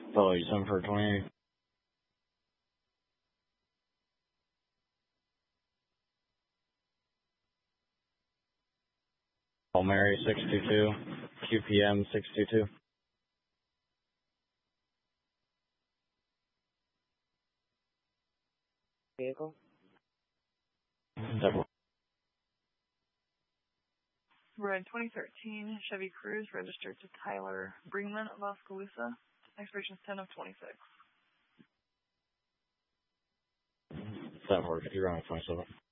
Oh, you sent for 20. All Mary 622. QPM 622. Vehicle? Red 2013 Chevy Cruze registered to Tyler Bringman of Oskaloosa. Expiration is 10 of 26. That works. You're on 27.